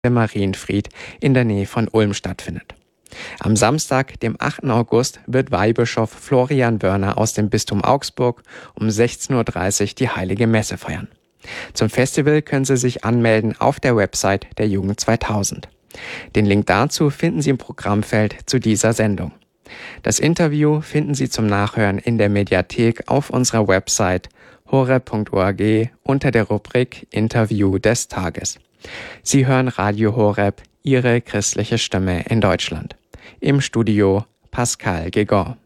Marienfried in der Nähe von Ulm stattfindet. Am Samstag, dem 8. August, wird Weihbischof Florian Wörner aus dem Bistum Augsburg um 16:30 Uhr die Heilige Messe feiern. Zum Festival können Sie sich anmelden auf der Website der Jugend 2000. Den Link dazu finden Sie im Programmfeld zu dieser Sendung. Das Interview finden Sie zum Nachhören in der Mediathek auf unserer Website horeb.org unter der Rubrik Interview des Tages. Sie hören Radio Horeb, Ihre christliche Stimme in Deutschland. Im Studio Pascal Gegon.